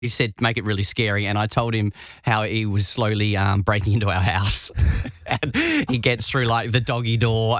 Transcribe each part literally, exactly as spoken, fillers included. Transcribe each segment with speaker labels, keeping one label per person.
Speaker 1: He said, make it really scary. And I told him how he was slowly um, breaking into our house. And he gets through like the doggy door.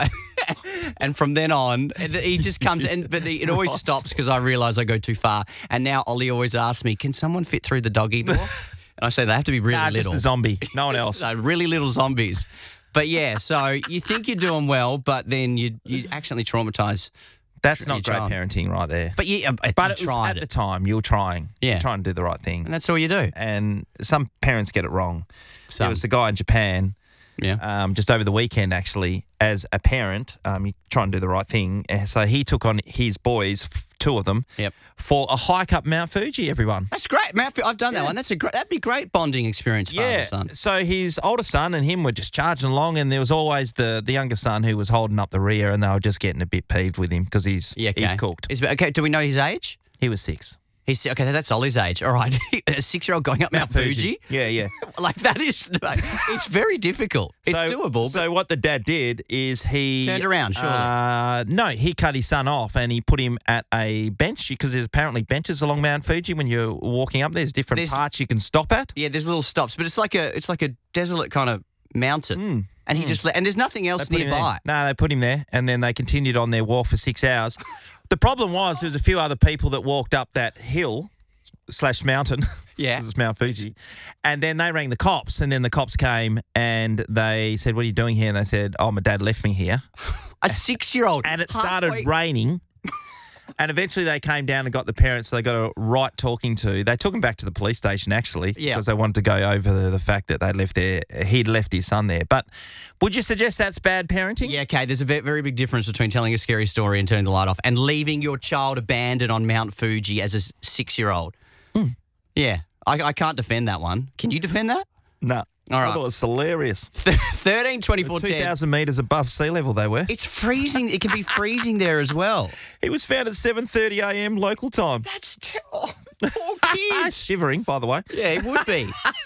Speaker 1: And from then on, he just comes in. But it always
Speaker 2: Ross.
Speaker 1: stops because I realise I go too far. And now Ollie always asks me, can someone fit through the doggy door? And I say they have to be really
Speaker 2: Nah,
Speaker 1: little.
Speaker 2: just a zombie. No one else.
Speaker 1: So really little zombies. But yeah, so you think you're doing well, but then you you accidentally traumatise.
Speaker 2: That's
Speaker 1: your
Speaker 2: not great
Speaker 1: child.
Speaker 2: parenting right there.
Speaker 1: But you, uh,
Speaker 2: But
Speaker 1: you
Speaker 2: it was
Speaker 1: tried
Speaker 2: at
Speaker 1: it.
Speaker 2: the time, you were trying.
Speaker 1: Yeah.
Speaker 2: You were trying to do the right thing.
Speaker 1: And that's all you do.
Speaker 2: And some parents get it wrong.
Speaker 1: Some.
Speaker 2: There was a guy in Japan
Speaker 1: Yeah.
Speaker 2: um, just over the weekend, actually, as a parent, um, you try and do the right thing. Uh, So he took on his boys, f- two of them,
Speaker 1: Yep.
Speaker 2: for a hike up Mount Fuji, everyone.
Speaker 1: That's great, Matt. I've done that
Speaker 2: Yeah.
Speaker 1: one. That's a great. That'd be great bonding experience, father
Speaker 2: Yeah.
Speaker 1: son.
Speaker 2: So his older son and him were just charging along, and there was always the, the younger son who was holding up the rear, and they were just getting a bit peeved with him because he's
Speaker 1: Yeah, okay.
Speaker 2: he's cooked.
Speaker 1: Is, okay. Do we know his age?
Speaker 2: He was six.
Speaker 1: He's okay. That's Ollie's age. All right. A six-year-old going up Mount, Fuji.
Speaker 2: Yeah, yeah.
Speaker 1: Like that is. It's very difficult. It's
Speaker 2: so,
Speaker 1: doable.
Speaker 2: So what the dad did is he
Speaker 1: Turned around, surely.
Speaker 2: Uh, no, he cut his son off and he put him at a bench because there's apparently benches along Mount Fuji when you're walking up. There's different
Speaker 1: There's-
Speaker 2: parts you can stop at.
Speaker 1: Yeah, there's little stops, but it's like a it's like a desolate kind of mountain, and he just let, and there's nothing else
Speaker 2: They put him
Speaker 1: nearby.
Speaker 2: there. No, they put him there, and then they continued on their walk for six hours. The problem was there was a few other people that walked up that hill slash mountain.
Speaker 1: Yeah.
Speaker 2: 'cause it's Mount Fuji. And then they rang the cops, and then the cops came and they said, "What are you doing here?" And they said, "Oh, my dad left me here."
Speaker 1: A six-year-old,
Speaker 2: And it started
Speaker 1: halfway-
Speaker 2: raining. And eventually they came down and got the parents, so they got a right talking to. They took him back to the police station, actually,
Speaker 1: Yeah.
Speaker 2: because they wanted to go over the, the fact that they'd left their, he'd left his son there. But would you suggest that's bad parenting?
Speaker 1: Yeah, okay. There's a ve- very big difference between telling a scary story and turning the light off and leaving your child abandoned on Mount Fuji as a s- six-year-old. Yeah, I, I can't defend that one. Can you defend that?
Speaker 2: No.
Speaker 1: All
Speaker 2: I
Speaker 1: right.
Speaker 2: thought it was hilarious.
Speaker 1: thirteen, twenty-four,
Speaker 2: two
Speaker 1: ten.
Speaker 2: thousand metres above sea level they were.
Speaker 1: It's freezing. It can be freezing there as well.
Speaker 2: He was found at seven thirty a m local time.
Speaker 1: That's te- oh, poor kid.
Speaker 2: Shivering, by the way.
Speaker 1: Yeah, it would be.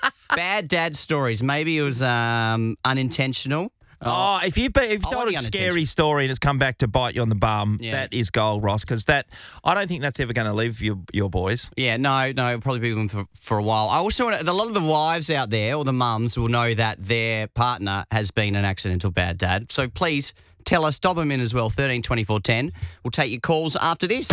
Speaker 1: Bad dad stories. Maybe it was um, unintentional.
Speaker 2: Oh, if you be, if you
Speaker 1: I
Speaker 2: told
Speaker 1: want
Speaker 2: a
Speaker 1: the
Speaker 2: scary
Speaker 1: unintentional.
Speaker 2: story and it's come back to bite you on the bum,
Speaker 1: Yeah.
Speaker 2: that is gold, Ross, because that I don't think that's ever going to leave your your boys.
Speaker 1: Yeah, no, no, it'll probably be with them for, for a while. I also want to, a lot of the wives out there or the mums will know that their partner has been an accidental bad dad. So please tell us, dob them in as well, thirteen twenty-four ten. We'll take your calls after this.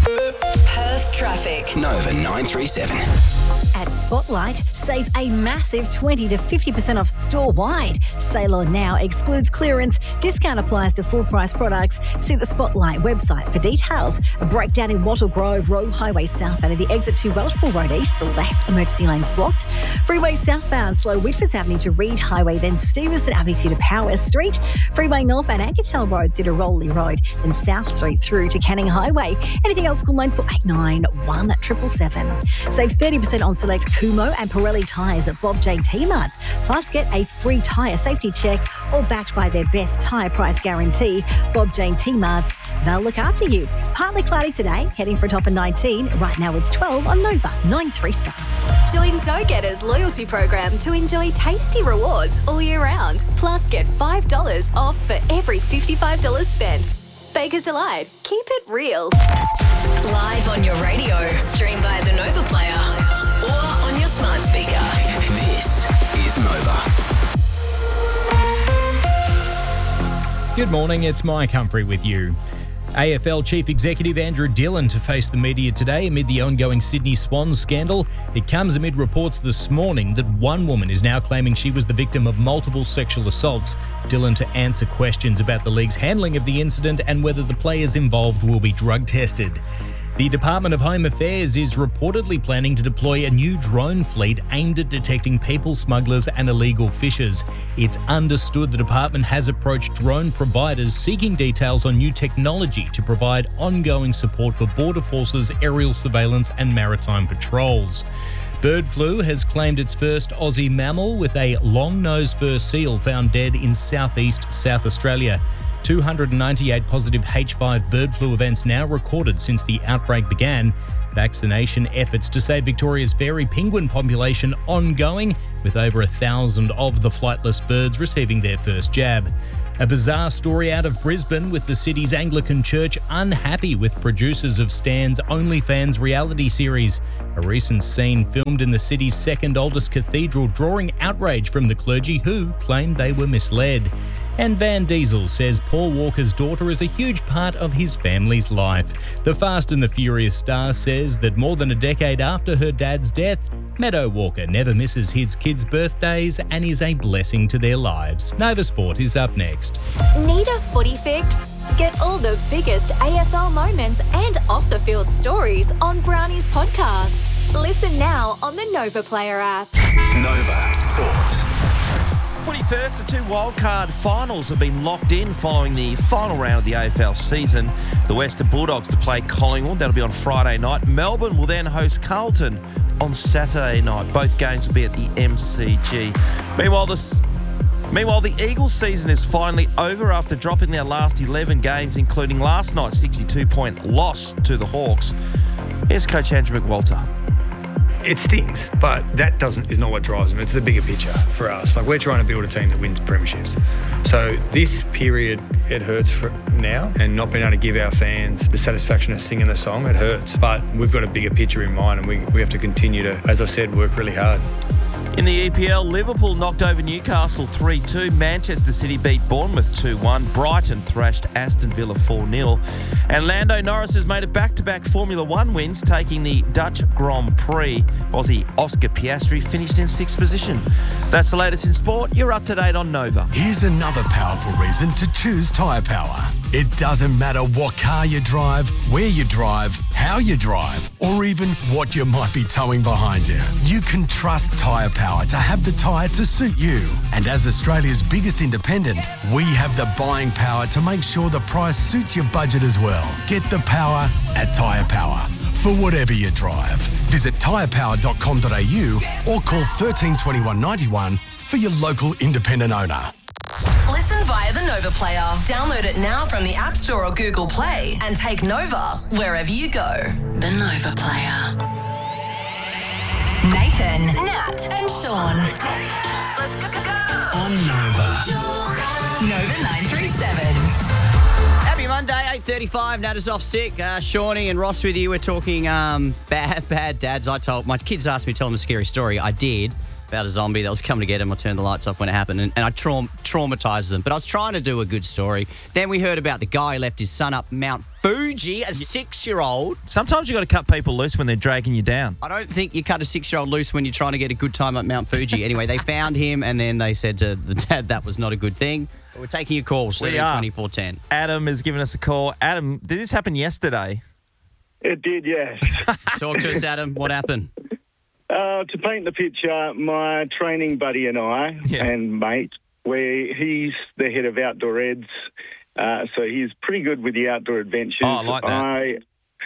Speaker 3: Perth traffic.
Speaker 4: Nova nine three seven.
Speaker 5: At Spotlight, save a massive twenty to fifty percent off store-wide. Sale on now excludes clearance. Discount applies to full-price products. See the Spotlight website for details. A breakdown in Wattle Grove Road Highway south out of the exit to Welshpool Road east. The left emergency lanes blocked. Freeway southbound, slow Whitfords Avenue to Reed Highway, then Stevenson Avenue through to Power Street. Freeway northbound Ankertel Road through to Rowley Road, then South Street through to Canning Highway. Anything else, call nine four eight nine, one seven seven seven. Save thirty percent on select Kumo and Pirelli tyres at Bob J T Marts. Plus, get a free tyre safety check, all backed by their best tyre price guarantee. Bob J T Marts, they'll look after you. Partly cloudy today, heading for a top of nineteen. Right now it's twelve on Nova nine three seven.
Speaker 3: Join Dough Getters loyalty program to enjoy tasty rewards all year round. Plus, get five dollars off for every fifty-five dollars spent. Baker's Delight. Keep it real. Live on your radio. Stream via the Nova Player or on your smart speaker.
Speaker 4: This is Nova.
Speaker 6: Good morning, it's Mike Humphrey with you. A F L Chief Executive Andrew Dillon to face the media today amid the ongoing Sydney Swans scandal. It comes amid reports this morning that one woman is now claiming she was the victim of multiple sexual assaults. Dillon to answer questions about the league's handling of the incident and whether the players involved will be drug tested. The Department of Home Affairs is reportedly planning to deploy a new drone fleet aimed at detecting people smugglers and illegal fishers. It's understood the department has approached drone providers seeking details on new technology to provide ongoing support for border forces, aerial surveillance and maritime patrols. Bird flu has claimed its first Aussie mammal, with a long-nosed fur seal found dead in southeast South Australia. two hundred ninety-eight positive H five bird flu events now recorded since the outbreak began. Vaccination efforts to save Victoria's fairy penguin population ongoing, with over a thousand of the flightless birds receiving their first jab. A bizarre story out of Brisbane with the city's Anglican Church unhappy with producers of Stan's OnlyFans reality series. A recent scene filmed in the city's second oldest cathedral drawing outrage from the clergy who claimed they were misled. And Van Diesel says Paul Walker's daughter is a huge part of his family's life. The Fast and the Furious star says that more than a decade after her dad's death, Meadow Walker never misses his kids' birthdays and is a blessing to their lives. Nova Sport is up next.
Speaker 3: Need a footy fix? Get all the biggest A F L moments and off-the-field stories on Brownie's podcast. Listen now on the Nova Player app.
Speaker 4: Nova Sport.
Speaker 2: Footy first, the two wildcard finals have been locked in following the final round of the A F L season. The Western Bulldogs to play Collingwood. That'll be on Friday night. Melbourne will then host Carlton on Saturday night. Both games will be at the M C G. Meanwhile, the, meanwhile, the Eagles season is finally over after dropping their last eleven games, including last night's sixty-two point loss to the Hawks. Here's Coach Andrew McWalter.
Speaker 7: It stings, but that doesn't is not what drives them. It's the bigger picture for us. Like, we're trying to build a team that wins premierships. So this period, it hurts for now, and not being able to give our fans the satisfaction of singing the song, it hurts. But we've got a bigger picture in mind, and we, we have to continue to, as I said, work really hard.
Speaker 2: In the E P L, Liverpool knocked over Newcastle three two. Manchester City beat Bournemouth two one. Brighton thrashed Aston Villa four nil. And Lando Norris has made it back-to-back Formula One wins, taking the Dutch Grand Prix. Aussie Oscar Piastri finished in sixth position. That's the latest in sport. You're up to date on Nova.
Speaker 8: Here's another powerful reason to choose Tyre Power. It doesn't matter what car you drive, where you drive, how you drive, or even what you might be towing behind you. You can trust Tyre Power to have the tyre to suit you. And as Australia's biggest independent, we have the buying power to make sure the price suits your budget as well. Get the power at Tyre Power for whatever you drive. Visit tyre power dot com dot a u or call one three two one, nine one for your local independent owner.
Speaker 9: Listen via the Nova Player. Download it now from the App Store or Google Play and take Nova wherever you go. The Nova Player. Nathan, Nat, and Sean. Let's go, go, go.
Speaker 4: On Nova.
Speaker 9: Nova nine three seven.
Speaker 1: Happy Monday, eight thirty-five. Nat is off sick. Uh, Shawnee and Ross with you. We're talking um, bad, bad dads. I told my kids asked me to tell them a scary story. I did. About a zombie that was coming to get him. I turned the lights off when it happened, and, and I traum- traumatized them. But I was trying to do a good story. Then we heard about the guy who left his son up Mount Fuji, a six-year-old.
Speaker 2: Sometimes you've got to cut people loose when they're dragging you down.
Speaker 1: I don't think you cut a six-year-old loose when you're trying to get a good time at Mount Fuji. Anyway, they found him, and then they said to the dad that was not a good thing. But we're taking your calls.
Speaker 2: We are.
Speaker 1: twenty-four ten.
Speaker 2: Adam has given us a call. Adam, did this happen yesterday?
Speaker 10: It did, yes.
Speaker 1: Talk to us, Adam. What happened?
Speaker 10: Uh, to paint the picture, my training buddy and I
Speaker 2: Yeah.
Speaker 10: and mate, we he's the head of Outdoor Eds, uh, so he's pretty good with the outdoor adventures.
Speaker 2: Oh, I like that.
Speaker 10: I,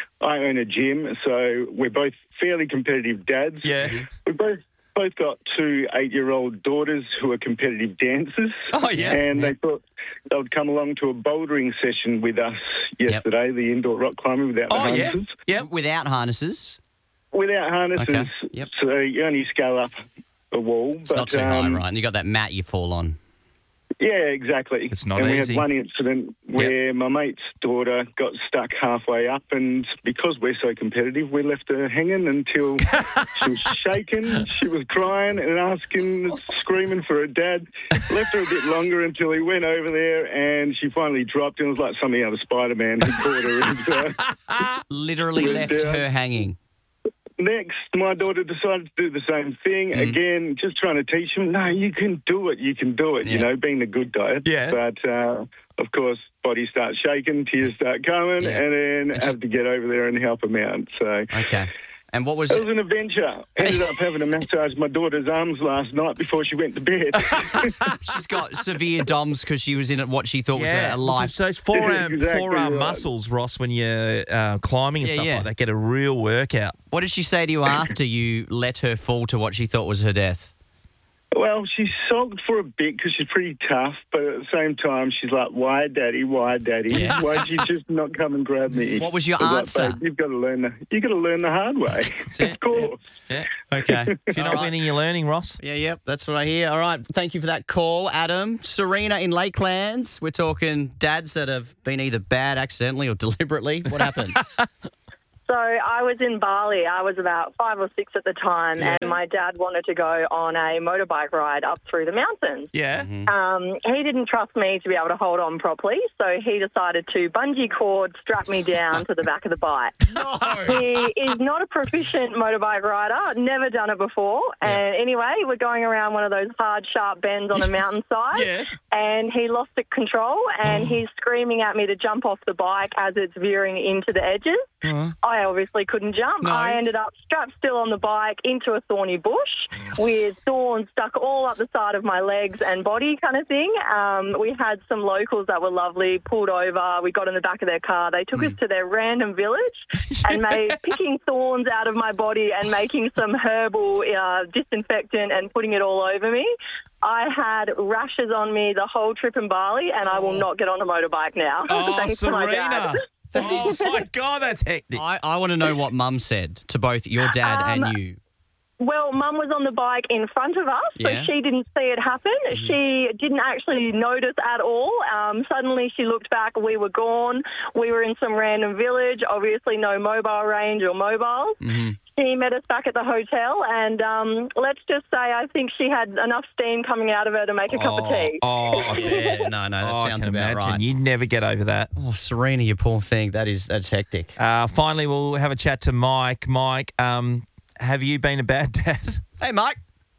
Speaker 10: I own a gym, so we're both fairly competitive dads.
Speaker 2: Yeah.
Speaker 10: We both both got two eight-year-old daughters who are competitive dancers.
Speaker 2: Oh, yeah.
Speaker 10: And they thought they would come along to a bouldering session with us yesterday, the indoor rock climbing without the
Speaker 2: Oh, yeah.
Speaker 10: harnesses.
Speaker 2: Yep.
Speaker 1: Without harnesses.
Speaker 10: Without harnesses,
Speaker 1: Okay, yep.
Speaker 10: so you only scale up a wall.
Speaker 1: It's
Speaker 10: but,
Speaker 1: not too
Speaker 10: um,
Speaker 1: high, right? And you got that mat you fall on.
Speaker 10: Yeah, exactly.
Speaker 2: It's not
Speaker 10: and
Speaker 2: easy.
Speaker 10: we had one incident where my mate's daughter got stuck halfway up, and because we're so competitive, we left her hanging until she was shaking, she was crying and asking, screaming for her dad. Left her a bit longer until he went over there, and she finally dropped, and it was like something out of Spider-Man. He caught her. And, uh,
Speaker 1: Literally
Speaker 10: Went
Speaker 1: left
Speaker 10: down.
Speaker 1: her hanging.
Speaker 10: Next, my daughter decided to do the same thing.
Speaker 2: Mm.
Speaker 10: Again, just trying to teach him, no, you can do it, you can do it, you
Speaker 1: Yeah.
Speaker 10: know, being the good guy.
Speaker 2: Yeah.
Speaker 10: But, uh, of course, body starts shaking, tears start coming,
Speaker 1: Yeah.
Speaker 10: and then
Speaker 1: It's-
Speaker 10: have to get over there and help him out. So
Speaker 1: Okay. And what was...
Speaker 10: it was an adventure. Ended up having to massage my daughter's arms last night before she went to bed.
Speaker 1: She's got severe DOMS because she was in it what she thought was
Speaker 2: Yeah,
Speaker 1: a, a life.
Speaker 2: So it's forearm,
Speaker 10: Exactly
Speaker 2: forearm
Speaker 10: right.
Speaker 2: muscles, Ross, when you're uh, climbing and
Speaker 1: Yeah,
Speaker 2: stuff
Speaker 1: yeah.
Speaker 2: like that, get a real workout.
Speaker 1: What did she say to you after you let her fall to what she thought was her death?
Speaker 10: Well, she sulked for a bit because she's pretty tough, but at the same time, she's like, "Why, Daddy? Why, Daddy?
Speaker 1: Yeah.
Speaker 10: Why'd you just not come and grab me?"
Speaker 1: What was your
Speaker 10: I
Speaker 1: answer?
Speaker 10: Like, "Babe, you've got to learn the you got to learn the hard way."
Speaker 2: it.
Speaker 10: Of course.
Speaker 2: Yeah.
Speaker 1: Okay.
Speaker 2: If you're not
Speaker 1: All right.
Speaker 2: winning, you're learning, Ross.
Speaker 1: Yeah, yep, that's what I hear. All right, thank you for that call, Adam. Serena in Lakelands. We're talking dads that have been either bad accidentally or deliberately. What happened?
Speaker 11: So I was in Bali. I was about five or six at the time,
Speaker 2: Yeah.
Speaker 11: and my dad wanted to go on a motorbike ride up through the mountains.
Speaker 2: Yeah.
Speaker 11: Um, he didn't trust me to be able to hold on properly, so he decided to bungee cord strap me down to the back of the bike. He is not a proficient motorbike rider, never done it before. And anyway, we're going around one of those hard, sharp bends on a mountainside,
Speaker 2: Yeah.
Speaker 11: and he lost the control, and he's screaming at me to jump off the bike as it's veering into the edges. I obviously couldn't jump.
Speaker 1: No.
Speaker 11: I ended up strapped still on the bike into a thorny bush with thorns stuck all up the side of my legs and body kind of thing. Um, we had some locals that were lovely, pulled over. We got in the back of their car. They took us to their random village and made picking thorns out of my body and making some herbal uh, disinfectant and putting it all over me. I had rashes on me the whole trip in Bali, and I will not get on a motorbike now.
Speaker 2: Oh,
Speaker 11: Thanks to my dad.
Speaker 2: Serena. Oh, my God, that's hectic.
Speaker 1: I, I want to know what Mum said to both your dad
Speaker 11: Um,
Speaker 1: and you.
Speaker 11: Well, Mum was on the bike in front of us, so
Speaker 1: Yeah.
Speaker 11: she didn't see it happen. She didn't actually notice at all. Um, suddenly she looked back, we were gone. We were in some random village, obviously no mobile range or mobiles. She met us back at the hotel, and um, let's just say I think she had enough steam coming out of her to make a cup of tea.
Speaker 2: Oh, I bet.
Speaker 1: Yeah, no, no, that
Speaker 2: Oh, I
Speaker 1: sounds
Speaker 2: can
Speaker 1: about
Speaker 2: imagine.
Speaker 1: right.
Speaker 2: You'd never get over that.
Speaker 1: Oh, Serena, you poor thing. That is, that's hectic.
Speaker 2: Uh, finally, we'll have a chat to Mike. Mike, um, have you been a bad dad?
Speaker 1: Hey, Mike.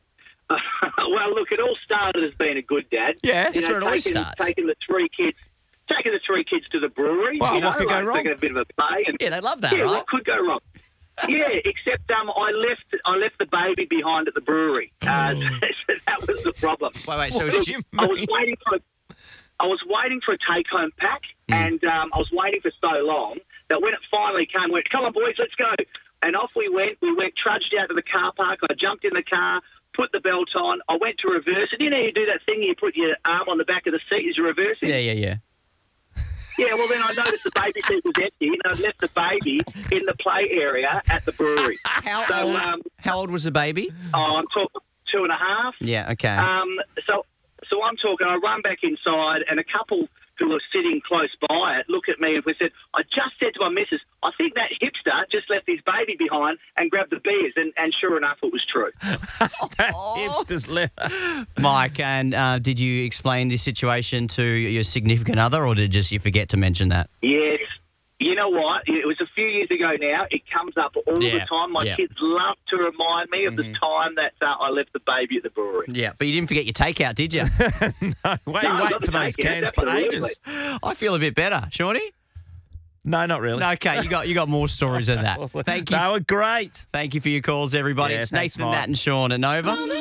Speaker 12: Well, look, it all started as being a good dad.
Speaker 2: Yeah.
Speaker 1: That's where it always
Speaker 12: taking,
Speaker 1: starts.
Speaker 12: Taking the three kids, taking the three kids to the brewery.
Speaker 2: Well,
Speaker 12: you know,
Speaker 2: what could go
Speaker 12: like
Speaker 2: wrong?
Speaker 12: Taking a bit of a play. And,
Speaker 1: Yeah, they love that,
Speaker 12: yeah,
Speaker 1: right?
Speaker 12: what could go wrong? Yeah, except um, I left I left the baby behind at the brewery. Uh, so that was the problem.
Speaker 1: Wait, wait, so
Speaker 2: What
Speaker 1: did
Speaker 2: did
Speaker 1: you...
Speaker 2: you
Speaker 12: I was
Speaker 2: mean?
Speaker 12: waiting for a, I was waiting for a take-home pack, and um, I was waiting for so long that when it finally came, I went, "Come on, boys, let's go!" And off we went. We went trudged out to the car park. I jumped in the car, put the belt on. I went to reverse it. You know, you do that thing. You put your arm on the back of the seat as you're reversing.
Speaker 1: Yeah, yeah, yeah.
Speaker 12: Yeah, well, then I noticed the baby seat was empty, and I left the baby in the play area at the brewery.
Speaker 1: How
Speaker 12: So,
Speaker 1: old?
Speaker 12: um,
Speaker 1: How old was the baby?
Speaker 12: Oh, I'm talking two and a half.
Speaker 1: Yeah. Okay.
Speaker 12: Um, so, so I'm talking. I run back inside, and a couple who were sitting close by it look at me and we said, "I just said to my missus, I think that hipster just left his baby behind and grabbed the beers." And, and sure enough, it was true.
Speaker 2: That hipster's left.
Speaker 1: Mike, and uh, did you explain this situation to your significant other, or did just you forget to mention that?
Speaker 12: Yes. You know what? It was a few years ago now. It comes up all
Speaker 1: Yeah,
Speaker 12: the time. My
Speaker 1: yeah.
Speaker 12: kids love to remind me of the time that uh, I left the baby at the brewery.
Speaker 1: Yeah, but you didn't forget your takeout, did you?
Speaker 2: No, wait,
Speaker 12: No,
Speaker 2: wait
Speaker 12: not
Speaker 2: for
Speaker 12: the
Speaker 2: those
Speaker 12: takeout,
Speaker 2: cans for
Speaker 12: absolutely.
Speaker 2: ages.
Speaker 1: I feel a bit better, Shawnee.
Speaker 2: No, not really.
Speaker 1: Okay, you got you got more stories than that. Thank you.
Speaker 2: They were great.
Speaker 1: Thank you for your calls, everybody.
Speaker 2: Yeah,
Speaker 1: it's
Speaker 2: thanks,
Speaker 1: Nathan,
Speaker 2: Mike.
Speaker 1: Nat, and Sean at Nova.